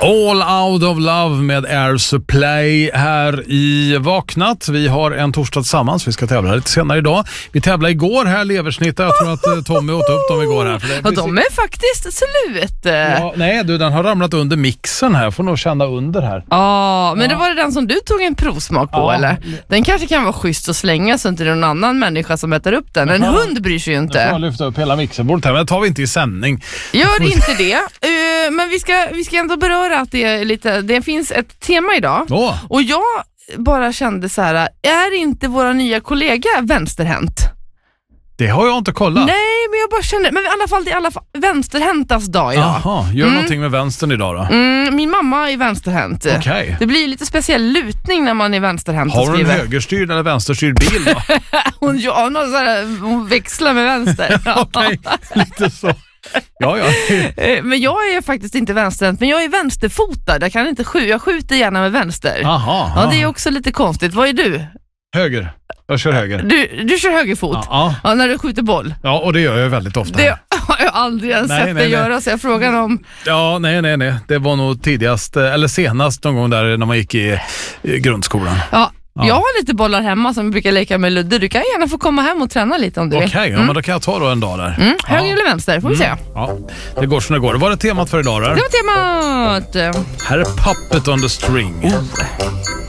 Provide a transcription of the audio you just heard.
All Out of Love med Air Supply här i Vaknat. Vi har en torsdag tillsammans. Vi ska tävla lite senare idag. Vi tävlade igår här, leversnitt. Jag tror att Tommy åt upp dem igår här. För det, och de är faktiskt slut. Ja, nej, den har ramlat under mixen här. Får nog känna under här. Men det var det den som du tog en provsmak på, eller? Den kanske kan vara schysst att slänga så inte det är någon annan människa som äter upp den. En hund bryr sig ju inte. Jag får lyfta upp hela mixerbordet här, men det tar vi inte i sändning. Gör inte det. Men vi ska ändå beröra att det finns ett tema idag. Och jag bara kände så här, är inte våra nya kollega vänsterhänt? Det har jag inte kollat. Nej, men jag bara känner, men det är i alla fall vänsterhäntas dag idag. Jaha, gör någonting med vänstern idag då? Min mamma är vänsterhänt. Okay. Det blir lite speciell lutning när man är vänsterhänt. Har hon en högerstyrd eller vänsterstyrd bil då? hon växlar med vänster. Okej, lite så. Ja. Men jag är faktiskt inte vänsterhänt, men jag är vänsterfotad. Jag kan inte jag skjuter gärna med vänster. Ja, det är också lite konstigt. Vad är du? Höger. Jag kör höger. Du kör högerfot? Ja, när du skjuter boll? Ja, och det gör jag väldigt ofta. Det har jag aldrig ens sett dig göra, så jag frågar om... Ja, nej. Det var nog tidigast, eller senast någon gång där när man gick i grundskolan. Ja. Jag har lite bollar hemma som jag brukar leka med Ludde. Du kan gärna få komma hem och träna lite om du vill. Okej, men då kan jag ta då en dag där. Höger eller vänster, får vi se. Ja, det går som det går. Det var det temat för idag där. Det var temat! Här är Puppet on the String.